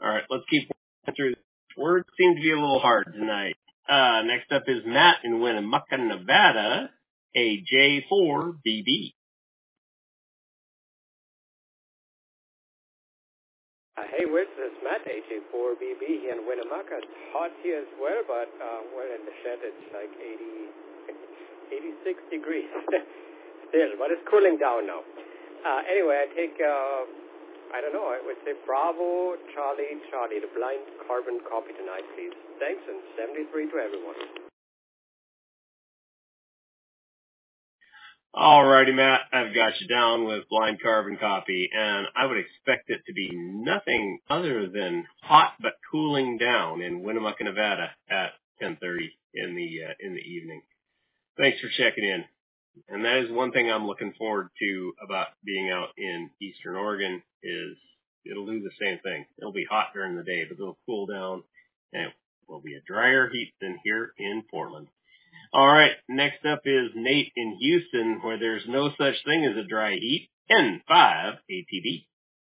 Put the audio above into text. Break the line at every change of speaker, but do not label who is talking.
All right, let's keep through. Words seem to be a little hard tonight. Next up is Matt in Winnemucca, Nevada, a J4BB.
Hey, Wits, it's Matt, AJ4BB here in Winnemucca. It's hot here as well, but well, in the shed it's like 86 degrees still, but it's cooling down now. Anyway, I take, I don't know, I would say Bravo, Charlie, the blind carbon copy tonight, please. Thanks, and 73 to everyone.
All righty, Matt, I've got you down with blind carbon copy, and I would expect it to be nothing other than hot but cooling down in Winnemucca, Nevada at 10:30 in the evening. Thanks for checking in. And that is one thing I'm looking forward to about being out in Eastern Oregon is it'll do the same thing. It'll be hot during the day, but it'll cool down, and it will be a drier heat than here in Portland. All right, next up is Nate in Houston, where there's no such thing as a dry heat. N5 ATB.